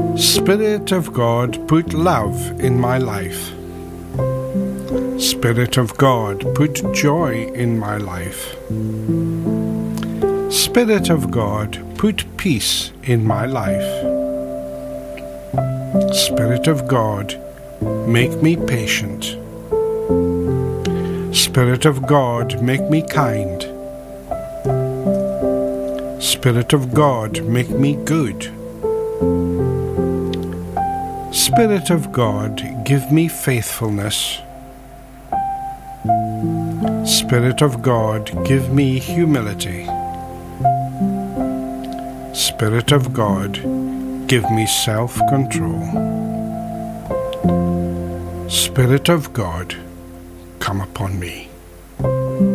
Spirit of God, put love in my life. Spirit of God, put joy in my life. Spirit of God, put peace in my life. Spirit of God, make me patient. Spirit of God, make me kind. Spirit of God, make me good. Spirit of God, give me faithfulness. Spirit of God, give me humility. Spirit of God, give me self-control. Spirit of God, come upon me.